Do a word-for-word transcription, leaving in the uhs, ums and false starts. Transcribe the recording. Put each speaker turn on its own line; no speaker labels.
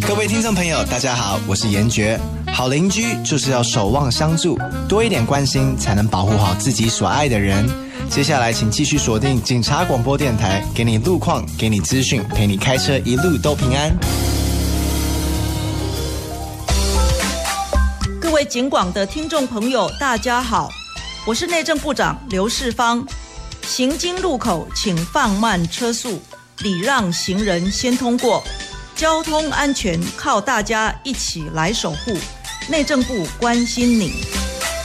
各位听众朋友大家好，我是严爵。好邻居就是要守望相助，多一点关心才能保护好自己所爱的人。接下来请继续锁定警察广播电台，给你路况，给你资讯，陪你开车一路都平安。
各位警广的听众朋友大家好，我是内政部长刘世芳。行经路口请放慢车速，礼让行人先通过，交通安全靠大家一起来守护。内政部关心你。